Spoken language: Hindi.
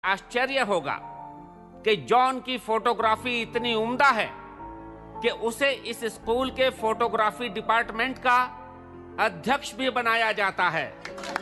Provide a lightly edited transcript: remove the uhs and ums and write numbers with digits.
आश्चर्य होगा कि जॉन की फोटोग्राफी इतनी उम्दा है कि उसे इस स्कूल के फोटोग्राफी डिपार्टमेंट का अध्यक्ष भी बनाया जाता है।